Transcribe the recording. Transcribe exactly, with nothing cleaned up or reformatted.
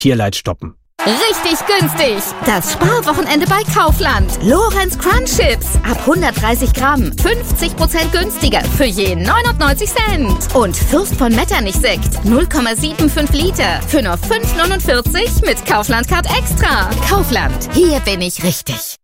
Tierleid stoppen. Richtig günstig! Das Sparwochenende bei Kaufland. Lorenz Crunch Chips ab hundertdreißig Gramm. fünfzig Prozent günstiger für je neunundneunzig Cent. Und Fürst von Metternich Sekt null Komma fünfundsiebzig Liter für nur fünf Euro neunundvierzig mit Kaufland Card Extra. Kaufland, hier bin ich richtig.